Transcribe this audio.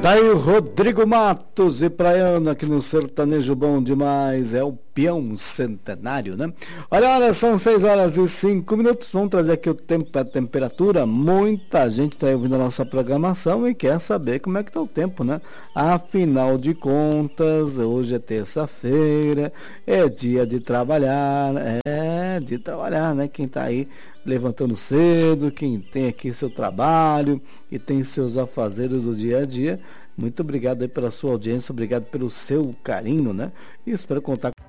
Tá aí o Rodrigo Matos e Praiano aqui no Sertanejo Bom Demais, é o peão centenário, né? Olha, são 6h05. Vamos trazer aqui o tempo, a temperatura. Muita gente está ouvindo a nossa programação e quer saber como é que tá o tempo, né? Afinal de contas, hoje é terça-feira, é dia de trabalhar, né? Quem tá aí levantando cedo, quem tem aqui seu trabalho e tem seus afazeres do dia a dia. Muito obrigado aí pela sua audiência, obrigado pelo seu carinho, né? E espero contar